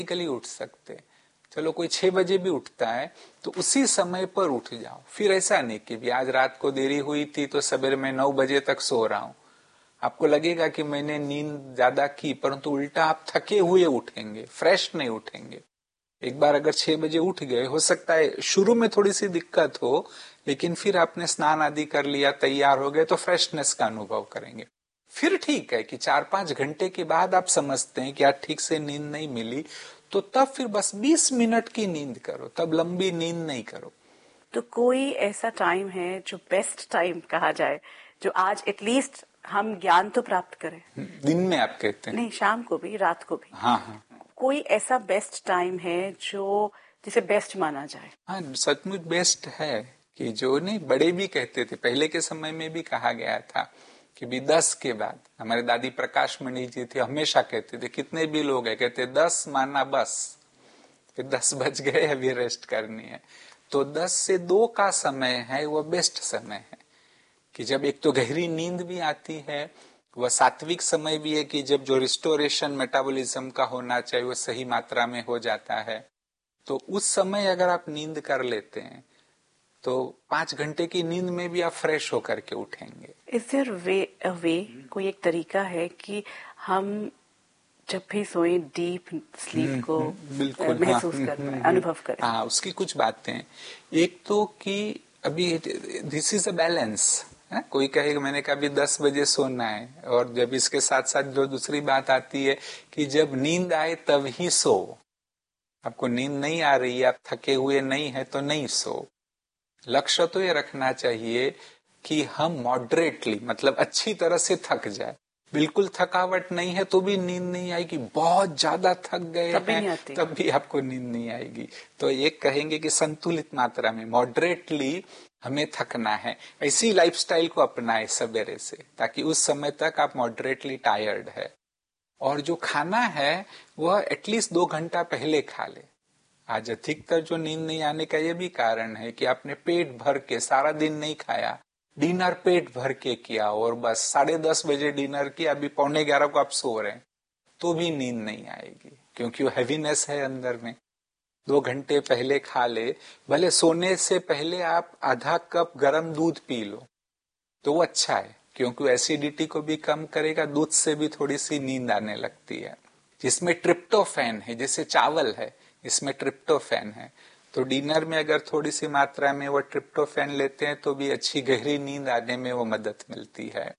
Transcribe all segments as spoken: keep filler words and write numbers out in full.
निकली उठ सकते। चलो कोई छह बजे भी उठता है तो उसी समय पर उठ जाओ। फिर ऐसा नहीं कि भी आज रात को देरी हुई थी तो सवेरे मैं नौ बजे तक सो रहा हूं। आपको लगेगा कि मैंने नींद ज्यादा की, परंतु उल्टा आप थके हुए उठेंगे, फ्रेश नहीं उठेंगे। एक बार अगर छह बजे उठ गए, हो सकता है शुरू में थोड़ी सी दिक्कत हो, लेकिन फिर आपने स्नान आदि कर लिया, तैयार हो गए तो फ्रेशनेस का अनुभव करेंगे। फिर ठीक है कि चार पांच घंटे के बाद आप समझते हैं कि आज ठीक से नींद नहीं मिली, तो तब फिर बस बीस मिनट की नींद करो, तब लंबी नींद नहीं करो। तो कोई ऐसा टाइम है जो बेस्ट टाइम कहा जाए, जो आज एटलीस्ट हम ज्ञान तो प्राप्त करें? दिन में आप कहते हैं? नहीं, शाम को भी, रात को भी। हाँ हाँ, कोई ऐसा बेस्ट टाइम है जो जिसे बेस्ट माना जाए? हाँ सचमुच बेस्ट है कि जो नहीं, बड़े भी कहते थे, पहले के समय में भी कहा गया था कि भी दस के बाद, हमारे दादी प्रकाश मणि जी थे, हमेशा कहते थे कितने भी लोग हैं, कहते दस माना बस, फिर दस बज गए अभी रेस्ट करनी है। तो दस से दो का समय है वो बेस्ट समय है कि जब एक तो गहरी नींद भी आती है, वह सात्विक समय भी है कि जब जो रिस्टोरेशन मेटाबॉलिज्म का होना चाहिए वो सही मात्रा में हो जाता है। तो उस समय अगर आप नींद कर लेते हैं तो पांच घंटे की नींद में भी आप फ्रेश होकर के उठेंगे। इज देयर वे अ वे, कोई एक तरीका है कि हम जब भी सोए डीप स्लीप को बिल्कुल महसूस हाँ, कर पाए, अनुभव करें? हाँ, उसकी कुछ बातें हैं। एक तो कि अभी दिस इज अ बैलेंस। कोई कहेगा मैंने कहा अभी दस बजे सोना है, और जब इसके साथ साथ जो दूसरी बात आती है कि जब नींद आए तब ही सो। आपको नींद नहीं आ रही है, आप थके हुए नहीं है तो नहीं सो। लक्ष्य तो ये रखना चाहिए कि हम मॉडरेटली, मतलब अच्छी तरह से थक जाए। बिल्कुल थकावट नहीं है तो भी नींद नहीं आएगी, बहुत ज्यादा थक गए तब भी नहीं हैं आती। तब भी आपको नींद नहीं आएगी। तो ये कहेंगे कि संतुलित मात्रा में, मॉडरेटली हमें थकना है। ऐसी लाइफस्टाइल को अपनाए सवेरे से, ताकि उस समय तक आप मॉडरेटली टायर्ड है। और जो खाना है वह एटलीस्ट दो घंटा पहले खा ले। आज अधिकतर जो नींद नहीं आने का ये भी कारण है कि आपने पेट भर के सारा दिन नहीं खाया, डिनर पेट भर के किया और बस साढ़े दस बजे डिनर किया, अभी पौने ग्यारह को आप सो रहे हैं, तो भी नींद नहीं आएगी क्योंकि वो हैवीनेस है अंदर में। दो घंटे पहले खा ले, भले सोने से पहले आप आधा कप गर्म दूध पी लो तो वो अच्छा है, क्योंकि एसिडिटी को भी कम करेगा। दूध से भी थोड़ी सी नींद आने लगती है, जिसमें ट्रिप्टोफैन है, जैसे चावल है इसमें ट्रिप्टोफैन है। तो डिनर में अगर थोड़ी सी मात्रा में वो ट्रिप्टोफैन लेते हैं तो भी अच्छी गहरी नींद आने में वो मदद मिलती है।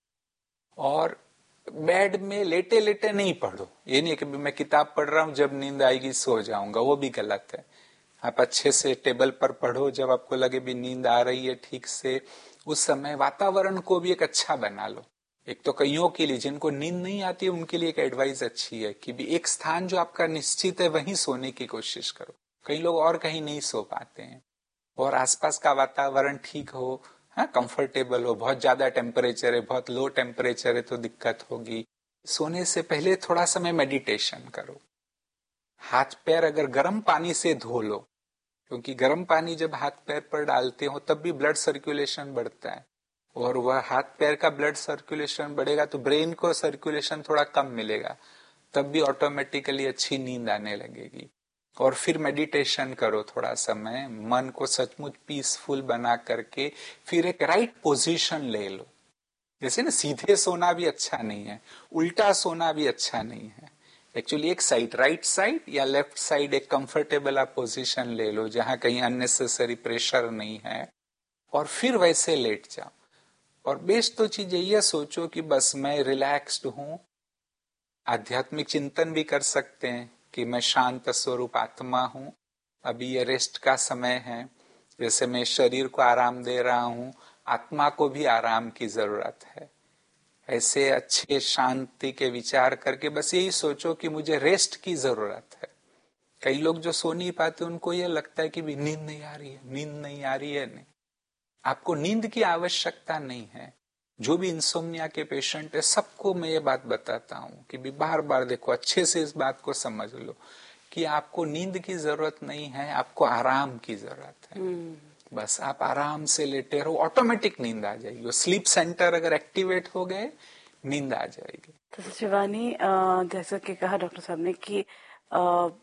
और बेड में लेटे लेटे नहीं पढ़ो, ये नहीं कि मैं किताब पढ़ रहा हूं जब नींद आएगी सो जाऊंगा, वो भी गलत है। आप अच्छे से टेबल पर पढ़ो, जब आपको लगे भी नींद आ रही है ठीक से, उस समय वातावरण को भी एक अच्छा बना लो। एक तो कईयों के लिए जिनको नींद नहीं आती है उनके लिए एक एडवाइस अच्छी है कि भी एक स्थान जो आपका निश्चित है वहीं सोने की कोशिश करो। कई लोग और कहीं नहीं सो पाते हैं, और आसपास का वातावरण ठीक हो, हाँ कंफर्टेबल हो। बहुत ज्यादा टेम्परेचर है, बहुत लो टेम्परेचर है तो दिक्कत होगी। सोने से पहले थोड़ा समय मेडिटेशन करो। हाथ पैर अगर गर्म पानी से धो लो, क्योंकि गर्म पानी जब हाथ पैर पर डालते हो तब भी ब्लड सर्कुलेशन बढ़ता है, और वह हाथ पैर का ब्लड सर्कुलेशन बढ़ेगा तो ब्रेन को सर्कुलेशन थोड़ा कम मिलेगा, तब भी ऑटोमेटिकली अच्छी नींद आने लगेगी। और फिर मेडिटेशन करो थोड़ा समय, मन को सचमुच पीसफुल बना करके फिर एक राइट पोजीशन ले लो। जैसे ना सीधे सोना भी अच्छा नहीं है, उल्टा सोना भी अच्छा नहीं है। एक्चुअली एक साइड, राइट साइड या लेफ्ट साइड, एक कंफर्टेबल आप पोजीशन ले लो जहां कहीं अननेसेसरी प्रेशर नहीं है, और फिर वैसे लेट जाओ। और बेस्ट तो चीज यही है, सोचो कि बस मैं रिलैक्स्ड हूं। आध्यात्मिक चिंतन भी कर सकते हैं कि मैं शांत स्वरूप आत्मा हूं, अभी ये रेस्ट का समय है। जैसे मैं शरीर को आराम दे रहा हूं, आत्मा को भी आराम की जरूरत है। ऐसे अच्छे शांति के विचार करके बस यही सोचो कि मुझे रेस्ट की जरूरत है। कई लोग जो सो नहीं पाते उनको ये लगता है कि भी नींद नहीं आ रही है, नींद नहीं आ रही है। नहीं, आपको नींद की आवश्यकता नहीं है। जो भी इंसोम्निया के पेशेंट है सबको मैं ये बात बताता हूँ कि भी बार बार देखो, अच्छे से इस बात को समझ लो कि आपको नींद की जरूरत नहीं है, आपको आराम की जरूरत है। बस आप आराम से लेटे रहो, ऑटोमेटिक नींद आ जाएगी। वो स्लीप सेंटर अगर एक्टिवेट हो गए, नींद आ जाएगी। तो शिवानी, जैसा कि कहा डॉक्टर साहब ने कि